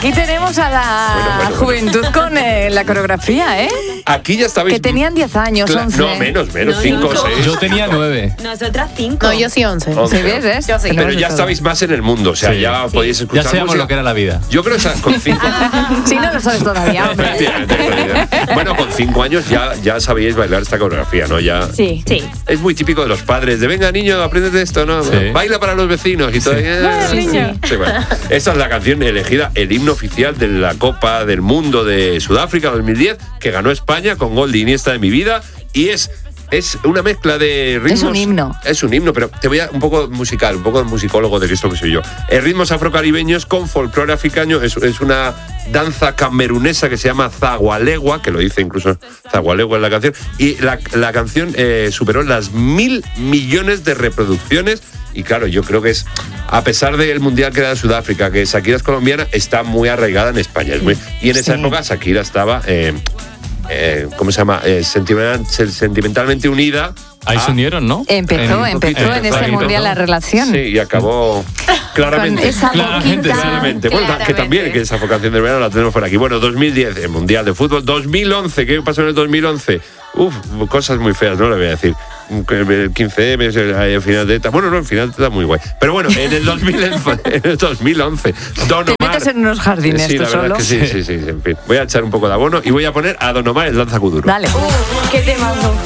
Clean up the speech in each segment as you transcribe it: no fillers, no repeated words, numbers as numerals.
Aquí tenemos a la juventud con la coreografía, ¿eh? Aquí ya estabais... Que tenían 10 años, 11. No, menos, 5 o 6. Yo tenía 9. Nosotras 5. No, yo sí 11. ¿Sí ves? Yo sí. Pero ya estabais más en el mundo, o sea, Sí. ya podíais escuchar Ya sabíamos música. lo que era la vida. Yo creo que con 5... Si no lo sabes todavía, hombre. Efectivamente. Bueno, con 5 años ya sabíais bailar esta coreografía, ¿no? Ya... Sí. Es muy típico de los padres, de venga niño, apréndete esto, ¿no? Sí. Baila para los vecinos y todo. Sí, bueno. Esta es la canción elegida, el himno oficial de la Copa del Mundo de Sudáfrica 2010, que ganó España con gol de Iniesta de mi vida, y es una mezcla de ritmos. Es un himno. Es un himno, pero te voy a un poco musical, un poco de musicólogo de esto que soy yo. Ritmos afrocaribeños con folclore africano, es una danza camerunesa que se llama Zagualegua, que lo dice incluso Zagualegua en la canción, y la canción superó las 1.000 millones de reproducciones. Y claro, yo creo que es, a pesar del mundial que era de Sudáfrica, que Shakira es colombiana, está muy arraigada en España. Y en esa época Shakira estaba, ¿cómo se llama? Sentimentalmente unida. Ahí se unieron, ¿no? Empezó en ese mundial la relación. Sí, y acabó claramente. Con esa Claramente. Bueno, que también, que esa vocación del verano la tenemos por aquí. Bueno, 2010, el mundial de fútbol. 2011, ¿qué pasó en el 2011? Cosas muy feas, no le voy a decir. El 15M, el final de ETA. Bueno, no, el final de ETA muy guay. Pero bueno, en el 2011, Don Omar. Te metes en unos jardines, Sí, tú la verdad solo. que sí, en fin. Voy a echar un poco de abono y voy a poner a Don Omar el Danza Kuduro. Dale. ¡Qué temazo!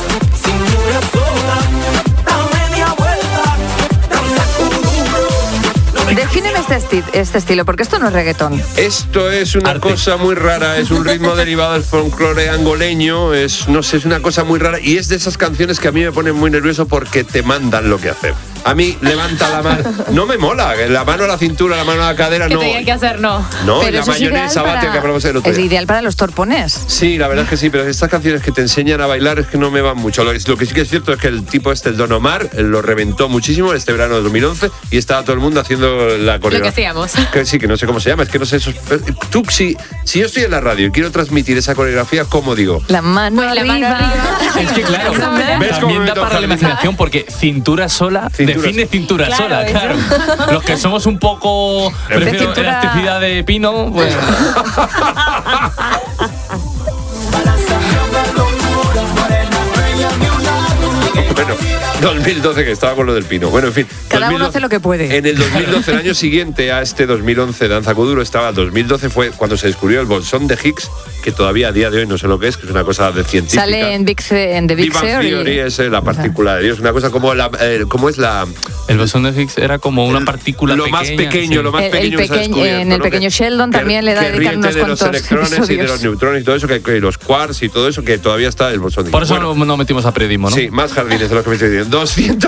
Defíneme este estilo, porque esto no es reggaetón. Esto es una Arte. cosa muy rara, es un ritmo derivado del folclore angoleño, es una cosa muy rara y es de esas canciones que a mí me ponen muy nervioso porque te mandan lo que hacer. A mí, levanta la mano, no me mola, la mano a la cintura, la mano a la cadera, ¿Qué no. tenía que hacer? No. No, y Pero la eso es mayonesa ideal bate que hablamos el otro es día. ideal para los torpones. Sí, la verdad es que sí, pero estas canciones que te enseñan a bailar es que no me van mucho. Lo que sí que es cierto es que el tipo el Don Omar, lo reventó muchísimo este verano de 2011 y estaba todo el mundo haciendo la Lo que coreografía. hacíamos. Que sí, que no sé cómo se llama, es que no sé eso. Tú, si yo estoy en la radio y quiero transmitir esa coreografía, ¿cómo digo? La mano Pues la arriba. mano arriba. Es que claro, ¿Ves cómo también me da toca para la el mismo? imaginación porque cintura sola define cintura Claro, sola, eso. claro. Los que somos un poco prefiero cintura- elasticidad de pino, pues Bueno, 2012, que estaba con lo del pino. Bueno, en fin. Cada uno 2012, hace lo que puede. En el 2012, el año siguiente a este 2011 Danza Kuduro, estaba 2012, fue cuando se descubrió el bolsón de Higgs, que todavía a día de hoy no sé lo que es una cosa de científica. Sale en The Big Big Bang Theory. Theory es la partícula de Dios, una cosa como ¿cómo es la? el bosón de Higgs era como una partícula lo pequeña. más pequeño, sí. lo más pequeño que se ha descubierto, en el ¿no? pequeño Sheldon también le dedican riete unos de los cuantos electrones y de episodios. los neutrones y todo eso, que los quarks y todo eso, que todavía está el bolsón de Higgs. Por eso Bueno, no metimos a periodismo, ¿no? sí, más jardines de los que me estoy diciendo.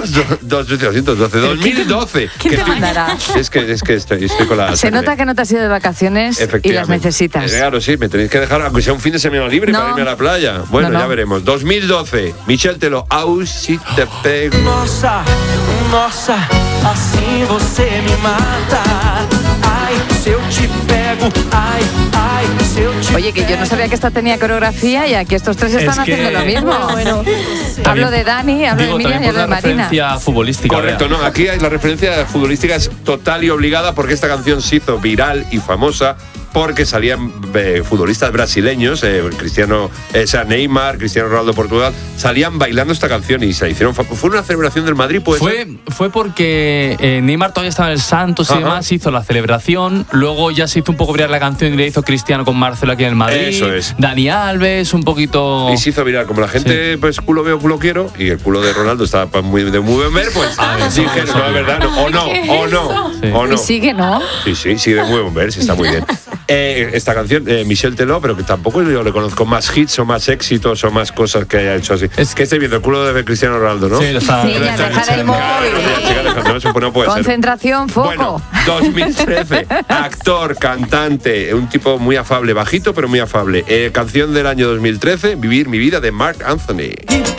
2012. ¿Quién que te estoy- mandará? Es que estoy con la. Se nota que no te has ido de vacaciones y las Efectivamente. necesitas. Claro, sí, me tenéis que dejar, aunque sea un fin de semana libre No. para irme a la playa. Bueno, No. ya veremos. 2012, Michel Teló, Au, si te pego. Nossa, assim você me mata. Ai, se eu te pego, ai, se eu te Oye, que yo no sabía que esta tenía coreografía y aquí estos tres están Es que- haciendo lo mismo. Bueno. Hablo de Dani, hablo Digo, de Miriam y también por hablo de la Marina. referencia futbolística. Correcto, vea. no, aquí hay la referencia futbolística es total y obligada porque esta canción se hizo viral y famosa porque salían futbolistas brasileños, Neymar, Cristiano Ronaldo de Portugal, salían bailando esta canción y se hicieron. Fue una celebración del Madrid, pues. Fue porque Neymar todavía estaba en el Santos y Ajá. demás, hizo la celebración, luego ya se hizo un poco viral la canción y le hizo Cristiano con Marcelo aquí en el Madrid. Eso es. Dani Alves, un poquito. Y se hizo viral. Como la gente, pues culo veo, culo quiero, y el culo de Ronaldo estaba de muy buen ver, pues dije, no, es verdad, no, o no, o no, Sí. o no. Y sigue, ¿no? Sí, de muy buen ver, sí, está muy bien. Esta canción, Michel Teló, pero que tampoco yo le conozco más hits o más éxitos o más cosas que haya hecho así. Es que estoy viendo el culo de Cristiano Ronaldo, ¿no? Sí, lo está. Sí, ya, dejar el móvil. No puede ser. Concentración, foco. Bueno, 2013, actor, cantante, un tipo muy afable, bajito pero muy afable. Canción del año 2013, Vivir mi vida de Marc Anthony.